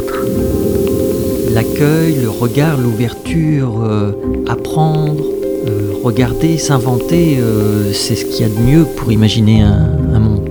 l'autre. L'accueil, le regard, l'ouverture, apprendre, regarder, s'inventer, c'est ce qu'il y a de mieux pour imaginer un monde.